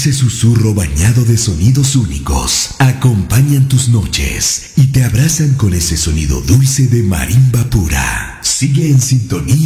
Dulce susurro bañado de sonidos únicos acompañan tus noches y te abrazan con ese sonido dulce de marimba pura. Sigue en sintonía